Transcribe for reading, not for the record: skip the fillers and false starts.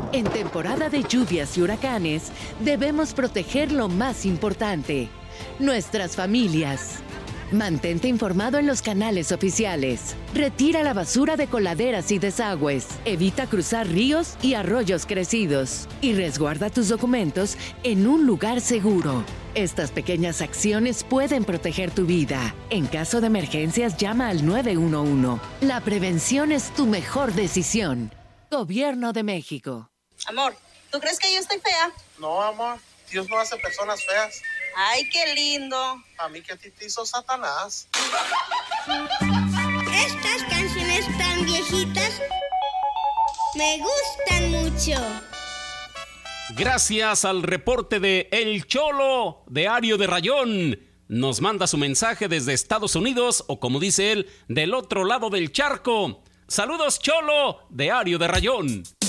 En temporada de lluvias y huracanes, debemos proteger lo más importante, nuestras familias. Mantente informado en los canales oficiales. Retira la basura de coladeras y desagües. Evita cruzar ríos y arroyos crecidos. Y resguarda tus documentos en un lugar seguro. Estas pequeñas acciones pueden proteger tu vida. En caso de emergencias, llama al 911. La prevención es tu mejor decisión. Gobierno de México. Amor, ¿tú crees que yo estoy fea? No, amor. Dios no hace personas feas. Ay, qué lindo. A mí que a ti te hizo Satanás. Estas canciones tan viejitas me gustan mucho. Gracias al reporte de El Cholo de Ario de Rayón. Nos manda su mensaje desde Estados Unidos, o como dice él, del otro lado del charco. Saludos, Cholo de Ario de Rayón.